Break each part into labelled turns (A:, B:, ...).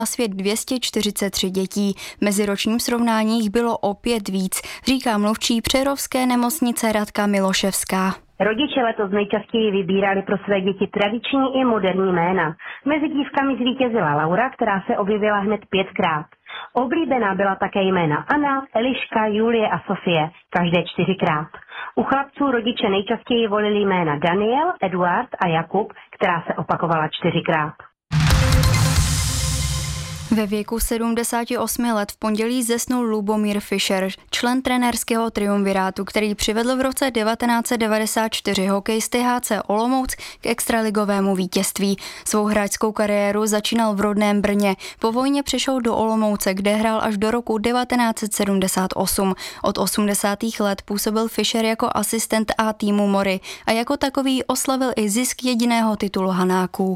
A: na svět 243 dětí. V meziročním srovnání jich bylo o 5 víc, říká mluvčí přerovské nemocnice Radka Miloševská.
B: Rodiče letos nejčastěji vybírali pro své děti tradiční i moderní jména. Mezi dívkami zvítězila Laura, která se objevila hned 5krát. Oblíbená byla také jména Anna, Eliška, Julie a Sofie, každé 4krát. U chlapců rodiče nejčastěji volili jména Daniel, Eduard a Jakub, která se opakovala 4krát.
A: Ve věku 78 let v pondělí zesnul Lubomír Fischer, člen trenérského triumvirátu, který přivedl v roce 1994 hokejisty HC Olomouc k extraligovému vítězství. Svou hráčskou kariéru začínal v rodném Brně. Po vojně přešel do Olomouce, kde hrál až do roku 1978. Od 80. let působil Fischer jako asistent A týmu Mory a jako takový oslavil i zisk jediného titulu Hanáků.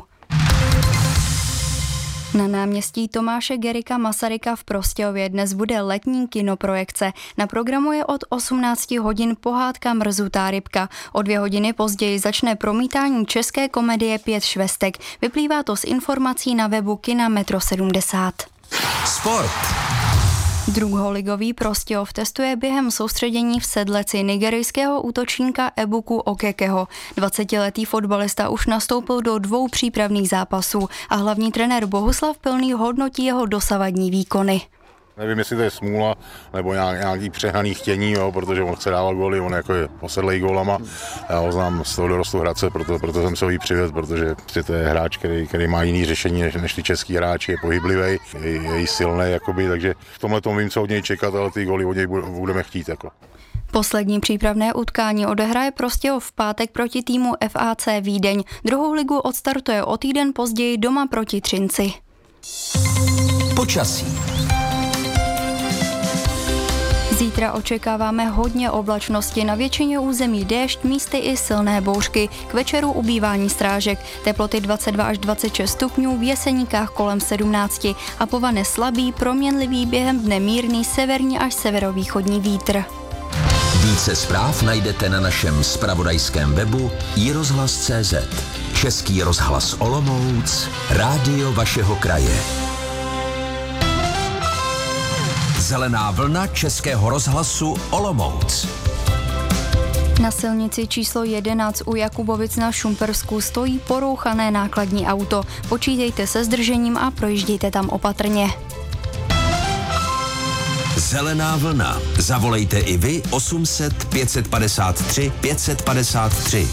A: Na náměstí Tomáše Garrigua Masaryka v Prostějově dnes bude letní kinoprojekce. Na programu je od 18 hodin pohádka Mrzutá rybka. O 2 hodiny později začne promítání české komedie 5 švestek. Vyplývá to z informací na webu kina Metro 70.
C: Sport.
A: Druholigový Prostějov testuje během soustředění v Sedleci nigerijského útočníka Ebuku Okekeho. 20letý fotbalista už nastoupil do 2 přípravných zápasů a hlavní trenér Bohuslav Pilný hodnotí jeho dosavadní výkony.
D: Nevím, jestli to je smůla nebo nějaký přehnaný chtění, jo, protože on chce dávat góly, on jako je posedlej gólama. Já ho znám z toho dorostu Hradce, proto jsem se ho jí přivedl, protože to je hráč, který má jiný řešení než ty český hráči, je pohyblivý, je silný, jakoby, takže v tomhle tom vím, co od něj čekat, ale ty góly od něj budeme chtít. Jako.
A: Poslední přípravné utkání odehraje Prostějov v pátek proti týmu FAC Vídeň. Druhou ligu odstartuje o týden později doma proti Třinci.
C: Počasí.
A: Zítra očekáváme hodně oblačnosti, na většině území déšť, místy i silné bouřky. K večeru ubývání srážek, teploty 22 až 26 stupňů, v Jeseníkách kolem 17 a po vane slabý, proměnlivý, během dne mírný severní až severovýchodní vítr.
C: Více zpráv najdete na našem zpravodajském webu iRozhlas.cz. Český rozhlas Olomouc, rádio vašeho kraje. Zelená vlna Českého rozhlasu Olomouc.
A: Na silnici číslo 11 u Jakubovic na Šumpersku stojí porouchané nákladní auto. Počítejte se zdržením a projíždějte tam opatrně.
C: Zelená vlna. Zavolejte i vy 800 553 553.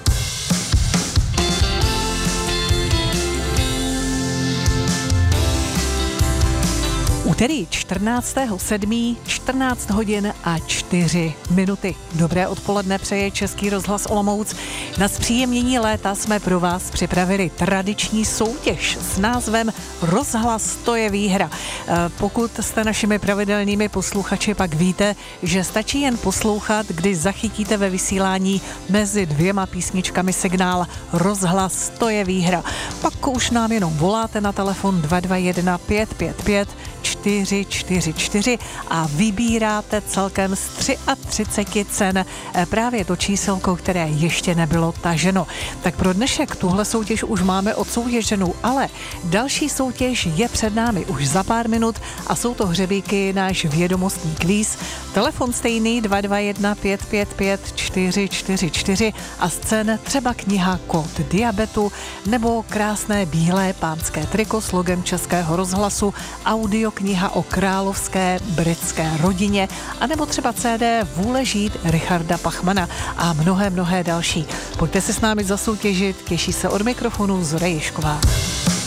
E: Úterý 14.7. 14 hodin a 4 minuty. Dobré odpoledne přeje Český rozhlas Olomouc. Na zpříjemnění léta jsme pro vás připravili tradiční soutěž s názvem Rozhlas, to je výhra. Pokud jste našimi pravidelnými posluchači, pak víte, že stačí jen poslouchat, když zachytíte ve vysílání mezi 2 písničkami signál Rozhlas, to je výhra. Pak už nám jenom voláte na telefon 221 555 444 a vybíráte celkem z 33 cen právě to číselko, které ještě nebylo taženo. Tak pro dnešek tuhle soutěž už máme odsoutěženou, ale další soutěž je před námi už za pár minut a jsou to hřebíky náš vědomostní kvíz. Telefon stejný 221 555 444 a z cen třeba kniha Kód diabetu nebo krásné bílé pánské triko s logem Českého rozhlasu, audiokniha o královské britské rodině a nebo třeba CD Vůle žít Richarda Pachmana a mnohé další. Pojďte se s námi zasoutěžit, těší se od mikrofonu Zora Ježková.